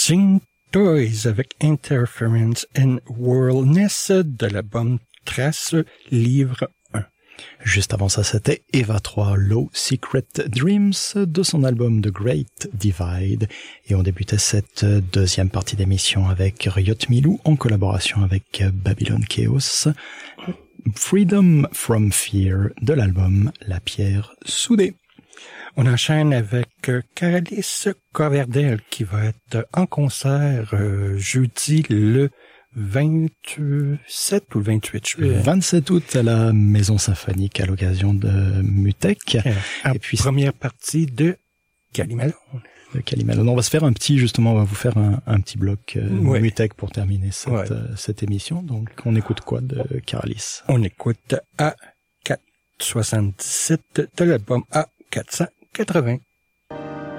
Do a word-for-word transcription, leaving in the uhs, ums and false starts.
Sing Toys avec Interference and Worldness de l'album Trace Livre un. Juste avant ça, c'était Eva trois, Low Secret Dreams de son album The Great Divide. Et on débutait cette deuxième partie d'émission avec Riot Milou en collaboration avec Babylon Chaos. Freedom from Fear de l'album La Pierre Soudée. On enchaîne avec Caralis Coverdale qui va être en concert euh, jeudi le vingt-sept ou le vingt-huit, je sais. vingt-sept août à la Maison Symphonique à l'occasion de Mutech. Euh, Et puis première partie de Calimalone. De Calimalone. On va se faire un petit, justement, on va vous faire un, un petit bloc euh, ouais. Mutech pour terminer cette, ouais. euh, cette émission. Donc, on écoute quoi de Caralis? On écoute A quatre cent soixante-dix-sept de l'album A quatre cent quatre-vingts.